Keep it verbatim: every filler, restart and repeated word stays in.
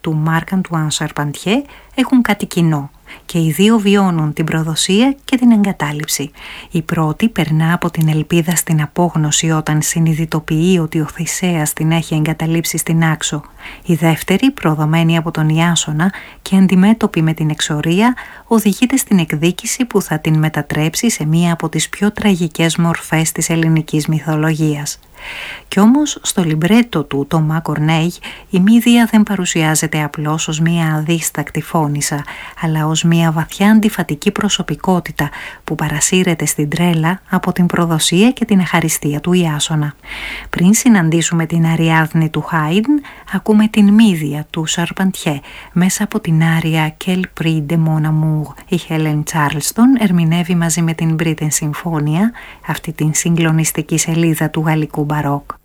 του Μάρκ Αντουάν Σαρπαντιέ έχουν κάτι κοινό και οι δύο βιώνουν την προδοσία και την εγκατάλειψη. Η πρώτη περνά από την ελπίδα στην απόγνωση όταν συνειδητοποιεί ότι ο Θησέας την έχει εγκαταλείψει στην Άξο. Η δεύτερη, προδομένη από τον Ιάσονα και αντιμέτωπη με την εξορία, οδηγείται στην εκδίκηση που θα την μετατρέψει σε μία από τις πιο τραγικές μορφές της ελληνικής μυθολογίας. Κι όμως στο λιμπρέτο του Τομά Κορνέι η Μύδια δεν παρουσιάζεται απλώς ως μία αδίστακτη φόνισσα, αλλά ως μία βαθιά αντιφατική προσωπικότητα που παρασύρεται στην τρέλα από την προδοσία και την εχαριστία του Ιάσονα. Πριν συναντήσουμε την Αριάδνη του Χάιντν, ακούμε την Μύδια του Σαρπαντιέ μέσα από την άρια «Quel prix de mon amour». Η Χέλεν Τσάρλστον ερμηνεύει μαζί με την Britten Συμφώνια αυτή την συγκλονιστική σελίδα του γαλλικού μπαρόκ.